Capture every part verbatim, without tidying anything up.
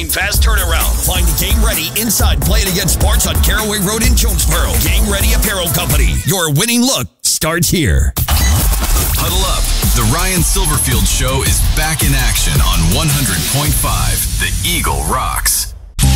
lightning fast turnaround. Find Game Ready inside Play It Again Sports on Caraway Road in Jonesboro. Game Ready Apparel Company. Your winning look starts here. Huddle up. The Ryan Silverfield Show is back in action on one hundred point five. The Eagle rocks.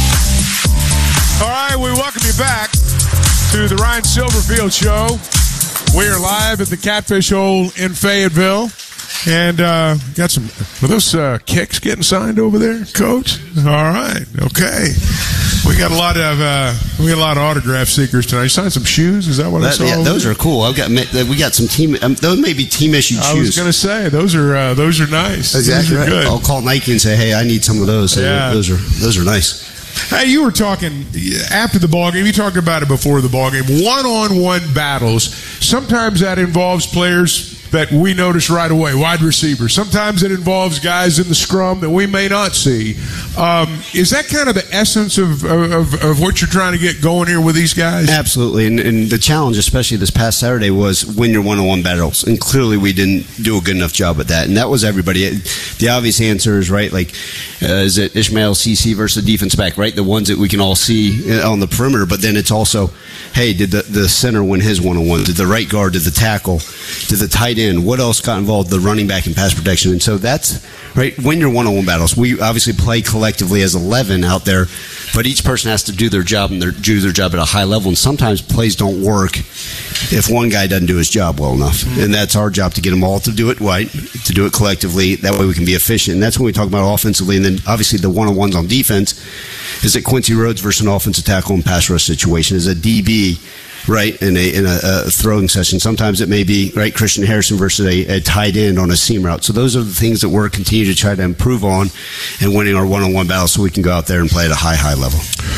All right, we welcome you back to the Ryan Silverfield Show. We are live at the Catfish Hole in Fayetteville. And uh, got some, were those uh, kicks getting signed over there, Coach? All right, okay. We got a lot of uh, we got a lot of autograph seekers tonight. You signed some shoes? Is that what that, I saw? Yeah, those there? Are cool. I've got we got some team. Um, those may be team issued shoes. I was going to say those are uh, those are nice. Exactly. Those are right. good. I'll call Nike and say, hey, I need some of those. So yeah. Those are those are nice. Hey, you were talking after the ball game. You talked about it before the ball game. One-on-one battles. Sometimes that involves players that we notice right away, wide receivers. Sometimes it involves guys in the scrum that we may not see. Um, is that kind of the essence of, of, of what you're trying to get going here with these guys? Absolutely. And, and the challenge, especially this past Saturday, was win your one-on-one battles. And clearly we didn't do a good enough job at that. And that was everybody. The obvious answer is, right, like, uh, is it Ishmael C C versus the defense back, right? The ones that we can all see on the perimeter. But then it's also, hey, did the, the center win his one-on-one? Did the right guard, did the tackle, did the tight end? What else got involved? The running back and pass protection. And so that's, right, win your one-on-one battles. We obviously play collectively as eleven out there, but each person has to do their job and their, do their job at a high level. And sometimes plays don't work if one guy doesn't do his job well enough. And that's our job to get them all to do it right, to do it collectively. That way we can be efficient. And that's when we talk about offensively. And then obviously the one-on-ones on defense is it Quincy Rhodes versus an offensive tackle and pass rush situation. Is a D B, right, in a in a, a throwing session. Sometimes it may be, right, Christian Harrison versus a, a tight end on a seam route. So those are the things that we're continuing to try to improve on and winning our one-on-one battles so we can go out there and play at a high, high level.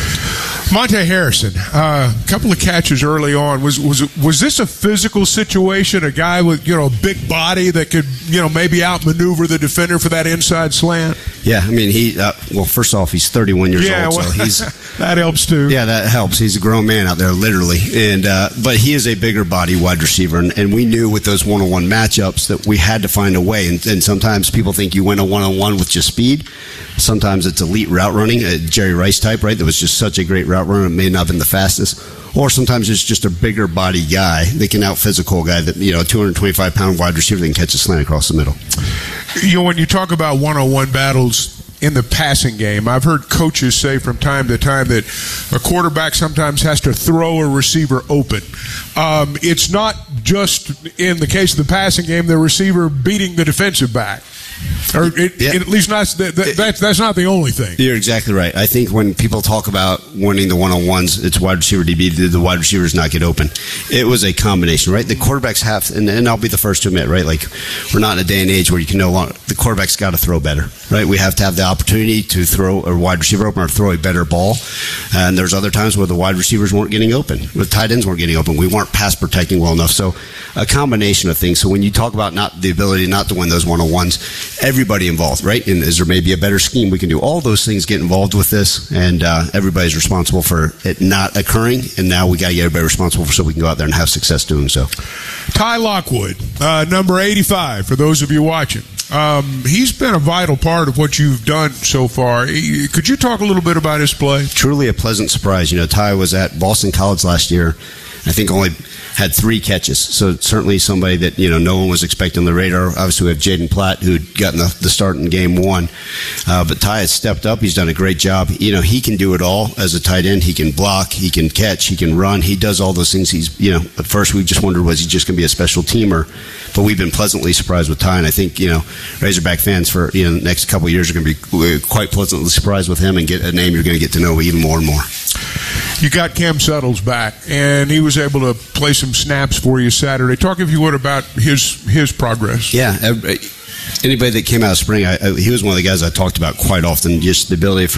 Monte Harrison, a uh, couple of catches early on. Was was was this a physical situation? A guy with, you know, a big body that could, you know, maybe outmaneuver the defender for that inside slant? Yeah, I mean, he, uh, well, first off, he's thirty-one years yeah, old, well, so he's... that helps too. Yeah, that helps. He's a grown man out there, literally. And uh, but he is a bigger body wide receiver, and, and we knew with those one-on-one matchups that we had to find a way. And, and sometimes people think you win a one-on-one with just speed. Sometimes it's elite route running, a Jerry Rice type, right? That was just such a great route runner. It may not have been the fastest. Or sometimes it's just a bigger body guy that can out-physical a guy that, you know, a two hundred twenty-five pound wide receiver that can catch a slant across the middle. You know, when you talk about one-on-one battles in the passing game, I've heard coaches say from time to time that a quarterback sometimes has to throw a receiver open. Um, it's not just, in the case of the passing game, the receiver beating the defensive back. Or it, yeah. it, at least not, that, that, that's, that's not the only thing. You're exactly right. I think when people talk about winning the one-on-ones, it's wide receiver D B. Did the wide receivers not get open? It was a combination, right? The quarterbacks have, and, and I'll be the first to admit, right? Like, we're not in a day and age where you can no longer, the quarterback's got to throw better, right? We have to have the opportunity to throw a wide receiver open or throw a better ball. And there's other times where the wide receivers weren't getting open. The tight ends weren't getting open. We weren't pass protecting well enough. So a combination of things. So when you talk about not the ability not to win those one-on-ones, everybody involved, right? And is there maybe a better scheme we can do? All those things get involved with this, and uh, everybody's responsible for it not occurring, and now we got to get everybody responsible for so we can go out there and have success doing so. Ty Lockwood, uh, number eighty-five, for those of you watching. Um, he's been a vital part of what you've done so far. Could you talk a little bit about his play? Truly a pleasant surprise. You know, Ty was at Boston College last year. I think only had three catches. So certainly somebody that, you know, no one was expecting on the radar. Obviously, we have Jaden Platt, who'd gotten the, the start in game one. Uh, but Ty has stepped up. He's done a great job. You know, he can do it all as a tight end. He can block. He can catch. He can run. He does all those things. He's, you know, at first we just wondered, was he just going to be a special teamer? But we've been pleasantly surprised with Ty. And I think, you know, Razorback fans for, you know, the next couple of years are going to be quite pleasantly surprised with him and get a name you're going to get to know even more and more. You got Cam Suttles back, and he was able to play some snaps for you Saturday. Talk, if you would, about his his progress. Yeah, anybody that came out of spring, I, I, he was one of the guys I talked about quite often, just the ability for